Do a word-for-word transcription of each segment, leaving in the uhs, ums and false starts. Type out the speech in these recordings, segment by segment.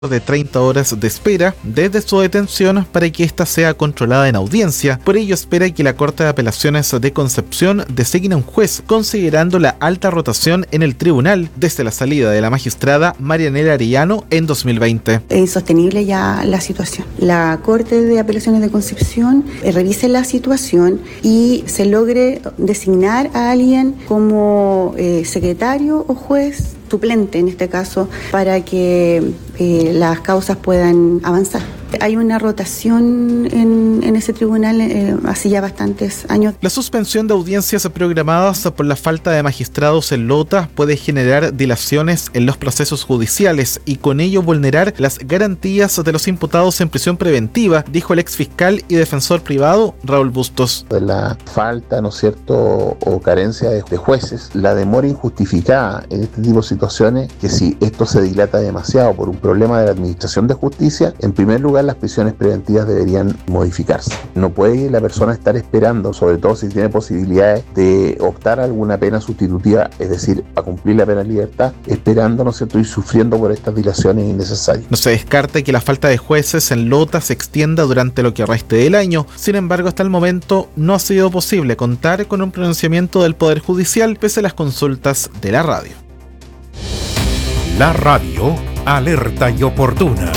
de treinta horas de espera desde su detención para que ésta sea controlada en audiencia. Por ello espera que la Corte de Apelaciones de Concepción designe un juez, considerando la alta rotación en el tribunal desde la salida de la magistrada Marianela Arellano en dos mil veinte. Es insostenible ya la situación. La Corte de Apelaciones de Concepción eh, revise la situación y se logre designar a alguien como eh, secretario o juez suplente en este caso, para que eh, las causas puedan avanzar. Hay una rotación en, en ese tribunal eh, hace ya bastantes años. La suspensión de audiencias programadas por la falta de magistrados en Lota puede generar dilaciones en los procesos judiciales y con ello vulnerar las garantías de los imputados en prisión preventiva, dijo el exfiscal y defensor privado Raúl Bustos. De la falta, ¿no es cierto?, o carencia de, de jueces, la demora injustificada en este tipo de situaciones, que si esto se dilata demasiado por un problema de la administración de justicia, en primer lugar las prisiones preventivas deberían modificarse. No puede la persona estar esperando, sobre todo si tiene posibilidades de optar a alguna pena sustitutiva, es decir, a cumplir la pena en libertad, esperando, ¿no es cierto?, y sufriendo por estas dilaciones innecesarias. No se descarta que la falta de jueces en Lota se extienda durante lo que reste del año. Sin embargo, hasta el momento no ha sido posible contar con un pronunciamiento del Poder Judicial pese a las consultas de la radio. La radio, alerta y oportuna.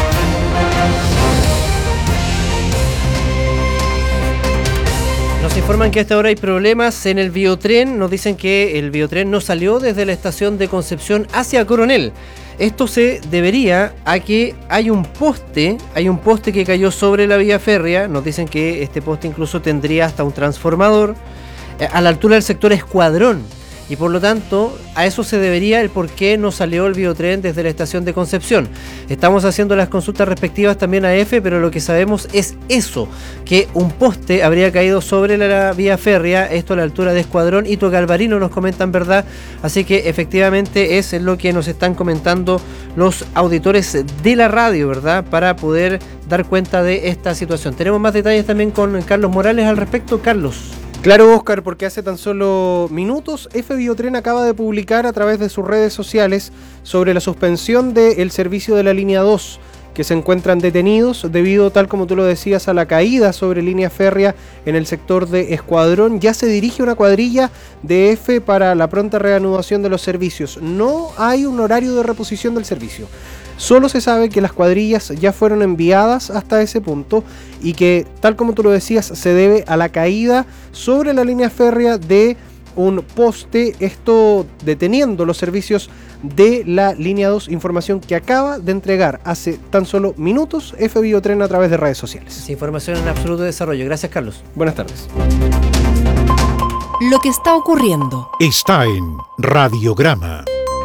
Nos informan que a esta hora hay problemas en el biotren. Nos dicen que el biotren no salió desde la estación de Concepción hacia Coronel. Esto se debería a que hay un poste, hay un poste que cayó sobre la vía férrea. Nos dicen que este poste incluso tendría hasta un transformador eh, a la altura del sector Escuadrón. Y por lo tanto, a eso se debería el por qué no salió el biotren desde la estación de Concepción. Estamos haciendo las consultas respectivas también a EFE, pero lo que sabemos es eso, que un poste habría caído sobre la vía férrea, esto a la altura de Escuadrón y Togalvarino, nos comentan, ¿verdad? Así que efectivamente es lo que nos están comentando los auditores de la radio, ¿verdad? Para poder dar cuenta de esta situación. Tenemos más detalles también con Carlos Morales al respecto. Carlos. Claro, Oscar, porque hace tan solo minutos F Biotren acaba de publicar a través de sus redes sociales sobre la suspensión del servicio de la línea dos, que se encuentran detenidos debido, tal como tú lo decías, a la caída sobre línea férrea en el sector de Escuadrón. Ya se dirige una cuadrilla de F para la pronta reanudación de los servicios. No hay un horario de reposición del servicio. Solo se sabe que las cuadrillas ya fueron enviadas hasta ese punto y que, tal como tú lo decías, se debe a la caída sobre la línea férrea de un poste, esto deteniendo los servicios de la línea dos, información que acaba de entregar hace tan solo minutos F Biotren a través de redes sociales. Información en absoluto desarrollo. Gracias, Carlos. Buenas tardes. Lo que está ocurriendo está en Radiograma.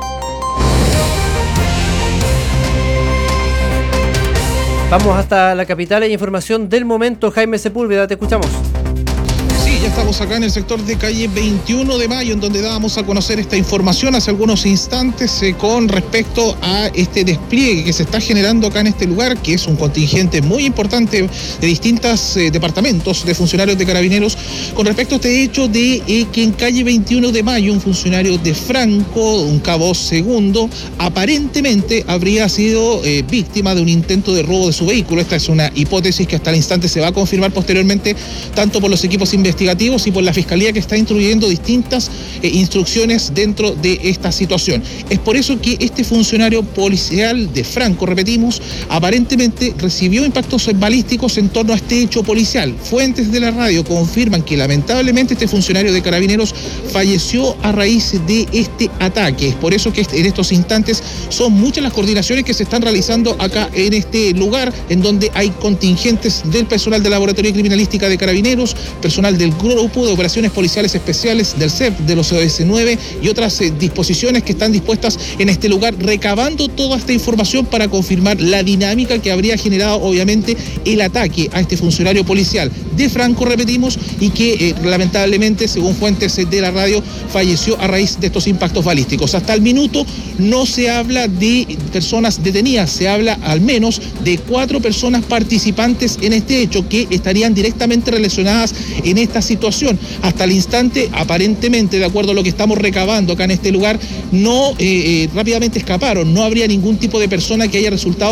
Vamos hasta la capital. Hay información del momento. Jaime Sepúlveda, te escuchamos. Sí, ya estamos acá en el sector de calle veintiuno de mayo, en donde dábamos a conocer esta información hace algunos instantes eh, con respecto a este despliegue que se está generando acá en este lugar, que es un contingente muy importante de distintos eh, departamentos de funcionarios de Carabineros, con respecto a este hecho de eh, que en calle veintiuno de mayo un funcionario de Franco, un cabo segundo, aparentemente habría sido eh, víctima de un intento de robo de su vehículo. Esta es una hipótesis que hasta el instante se va a confirmar posteriormente, tanto por los equipos investigativos investigativos y por la Fiscalía, que está instruyendo distintas eh, instrucciones dentro de esta situación. Es por eso que este funcionario policial de Franco, repetimos, aparentemente recibió impactos balísticos en torno a este hecho policial. Fuentes de la radio confirman que lamentablemente este funcionario de Carabineros falleció a raíz de este ataque. Es por eso que en estos instantes son muchas las coordinaciones que se están realizando acá en este lugar, en donde hay contingentes del personal de Laboratorio de Criminalística de Carabineros, personal del Grupo de Operaciones Policiales Especiales del C E P, de los O S nueve y otras eh, disposiciones que están dispuestas en este lugar, recabando toda esta información para confirmar la dinámica que habría generado obviamente el ataque a este funcionario policial. de Franco, repetimos, y que eh, lamentablemente, según fuentes de la radio, falleció a raíz de estos impactos balísticos. Hasta el minuto no se habla de personas detenidas, se habla al menos de cuatro personas participantes en este hecho que estarían directamente relacionadas en esta situación. Hasta el instante, aparentemente, de acuerdo a lo que estamos recabando acá en este lugar, no eh, eh, rápidamente escaparon, no habría ningún tipo de persona que haya resultado